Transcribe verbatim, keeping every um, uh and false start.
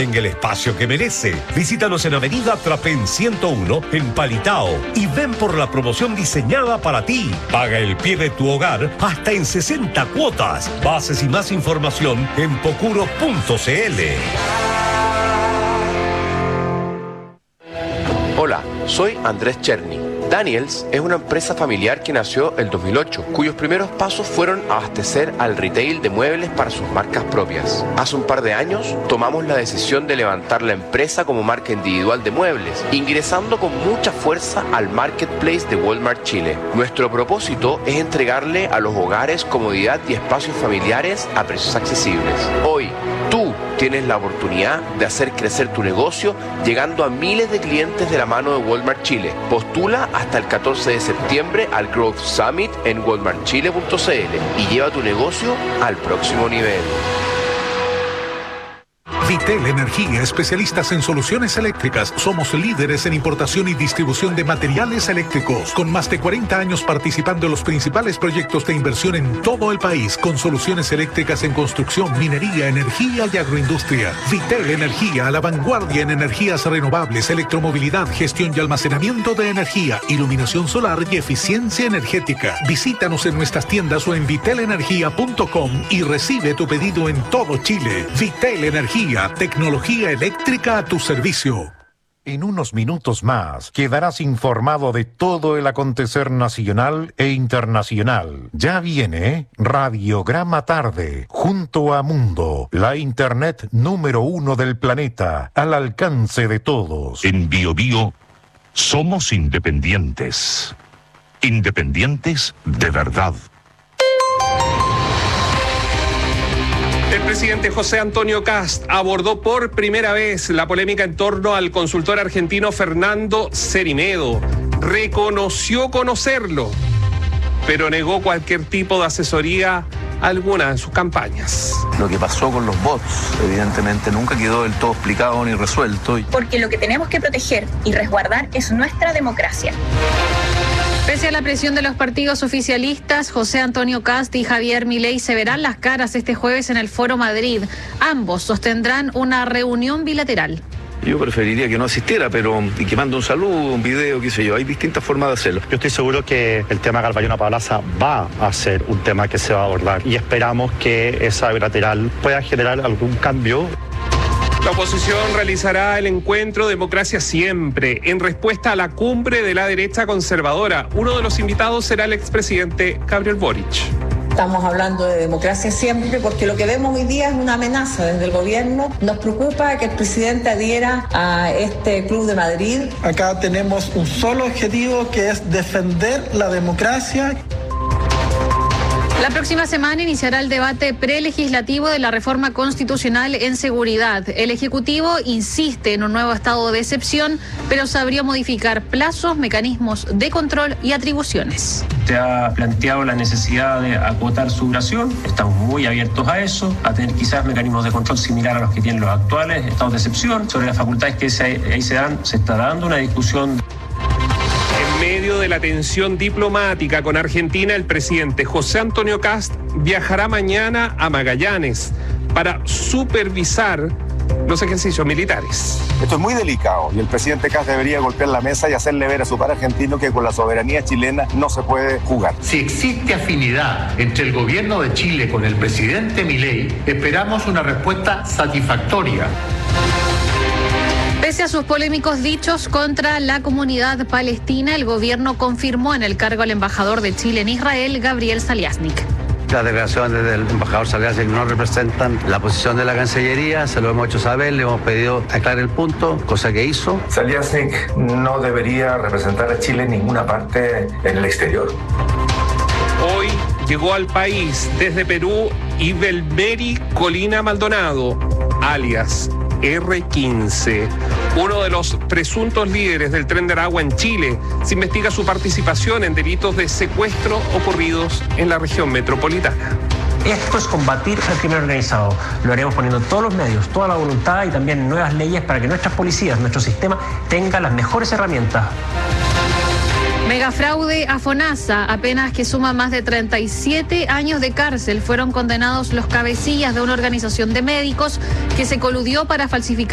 tenga el espacio que merece. Visítanos en Avenida Trapén ciento uno en Palitao y ven por la promoción diseñada para ti. Paga el pie de tu hogar hasta en sesenta cuotas. Bases y más información en pocuro punto cl. Hola, soy Andrés Cherny. Daniels es una empresa familiar que nació el dos mil ocho, cuyos primeros pasos fueron abastecer al retail de muebles para sus marcas propias. Hace un par de años tomamos la decisión de levantar la empresa como marca individual de muebles, ingresando con mucha fuerza al marketplace de Walmart Chile. Nuestro propósito es entregarle a los hogares comodidad y espacios familiares a precios accesibles. Hoy, tú tienes la oportunidad de hacer crecer tu negocio llegando a miles de clientes de la mano de Walmart Chile. Postula hasta el catorce de septiembre al Growth Summit en walmart chile punto cl y lleva tu negocio al próximo nivel. Vitel Energía, especialistas en soluciones eléctricas. Somos líderes en importación y distribución de materiales eléctricos, con más de cuarenta años participando en los principales proyectos de inversión en todo el país, con soluciones eléctricas en construcción, minería, energía y agroindustria. Vitel Energía, a la vanguardia en energías renovables, electromovilidad, gestión y almacenamiento de energía, iluminación solar y eficiencia energética. Visítanos en nuestras tiendas o en vitel energía punto com y recibe tu pedido en todo Chile. Vitel Energía, tecnología eléctrica a tu servicio. En unos minutos más quedarás informado de todo el acontecer nacional e internacional. Ya viene Radiograma Tarde, junto a Mundo, la internet número uno del planeta, al alcance de todos. En Bio Bio somos independientes. Independientes de verdad. El presidente José Antonio Kast abordó por primera vez la polémica en torno al consultor argentino Fernando Cerimedo. Reconoció conocerlo, pero negó cualquier tipo de asesoría alguna en sus campañas. Lo que pasó con los bots, evidentemente, nunca quedó del todo explicado ni resuelto. Porque lo que tenemos que proteger y resguardar es nuestra democracia. Pese a la presión de los partidos oficialistas, José Antonio Kast y Javier Milei se verán las caras este jueves en el Foro Madrid. Ambos sostendrán una reunión bilateral. Yo preferiría que no asistiera, pero y que mande un saludo, un video, qué sé yo. Hay distintas formas de hacerlo. Yo estoy seguro que el tema Garbayona-Pablaza va a ser un tema que se va a abordar y esperamos que esa bilateral pueda generar algún cambio. La oposición realizará el encuentro Democracia Siempre en respuesta a la cumbre de la derecha conservadora. Uno de los invitados será el expresidente Gabriel Boric. Estamos hablando de democracia siempre porque lo que vemos hoy día es una amenaza desde el gobierno. Nos preocupa que el presidente adhiera a este Club de Madrid. Acá tenemos un solo objetivo, que es defender la democracia. La próxima semana iniciará el debate prelegislativo de la reforma constitucional en seguridad. El Ejecutivo insiste en un nuevo estado de excepción, pero sabría modificar plazos, mecanismos de control y atribuciones. Se ha planteado la necesidad de acotar su duración, estamos muy abiertos a eso, a tener quizás mecanismos de control similar a los que tienen los actuales estados de excepción. Sobre las facultades que ahí se dan, se está dando una discusión. En medio de la tensión diplomática con Argentina, el presidente José Antonio Kast viajará mañana a Magallanes para supervisar los ejercicios militares. Esto es muy delicado y el presidente Kast debería golpear la mesa y hacerle ver a su par argentino que con la soberanía chilena no se puede jugar. Si existe afinidad entre el gobierno de Chile con el presidente Milei, esperamos una respuesta satisfactoria. Pese a sus polémicos dichos contra la comunidad palestina, el gobierno confirmó en el cargo al embajador de Chile en Israel, Gabriel Saliasnik. Las declaraciones del embajador Saliasnik no representan la posición de la Cancillería, se lo hemos hecho saber, le hemos pedido aclarar el punto, cosa que hizo. Saliasnik no debería representar a Chile en ninguna parte en el exterior. Hoy llegó al país desde Perú Ibelmeri Colina Maldonado, alias erre quince, uno de los presuntos líderes del Tren de Aragua en Chile. Se investiga su participación en delitos de secuestro ocurridos en la región metropolitana. Esto es combatir al crimen organizado. Lo haremos poniendo todos los medios, toda la voluntad y también nuevas leyes para que nuestras policías, nuestro sistema, tengan las mejores herramientas. Megafraude a FONASA, apenas que suma más de treinta y siete años de cárcel. Fueron condenados los cabecillas de una organización de médicos que se coludió para falsificar